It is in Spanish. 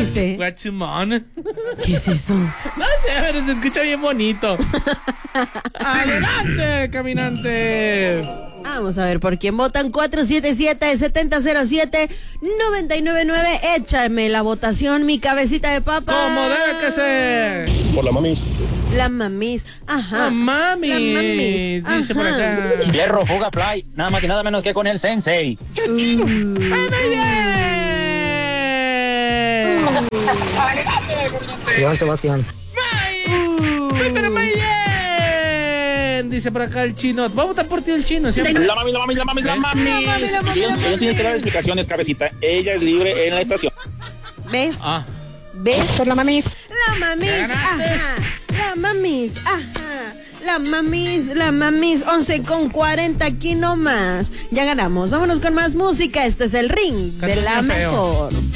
dice? Guachumón. ¿Qué es eso? No sé, pero se escucha bien bonito. ¡Adelante, caminante! Vamos a ver por quién votan. 477-7007-999. Échame la votación, mi cabecita de papa. ¡Como debe que ser! Por la mamis. La mamis. Ajá. ¡Oh, mami! La mamis. Dice por Ajá. acá. Fierro, fuga, fly, nada más y nada menos que con el sensei. ¡Muy bien! Joan Sebastián. Pero muy bien. Dice por acá el chino. Vamos a votar por ti el chino. Siempre. La mami. Ella tiene que dar explicaciones, cabecita. Ella es libre en la estación. ¿Ves? Ah. ¿Ves? Por la mamis. La mamis. Ganaste. Ajá. La mamis. Ajá. La mamis. 11:40 aquí nomás. Ya ganamos. Vámonos con más música. Este es el ring de Cantas la bien feo. mejor.